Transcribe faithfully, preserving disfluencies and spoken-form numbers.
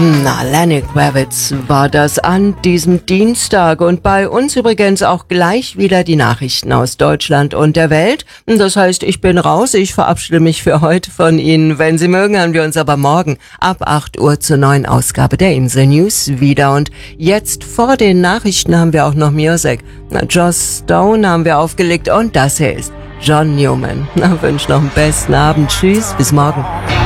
Na, Lenny Kravitz war das an diesem Dienstag und bei uns übrigens auch gleich wieder die Nachrichten aus Deutschland und der Welt. Das heißt, ich bin raus, ich verabschiede mich für heute von Ihnen. Wenn Sie mögen, hören wir uns aber morgen ab acht Uhr zur neuen Ausgabe der Insel News wieder. Und jetzt vor den Nachrichten haben wir auch noch Music. Joss Stone haben wir aufgelegt und das hier ist John Newman. Na, wünsche noch einen besten Abend. Tschüss, bis morgen.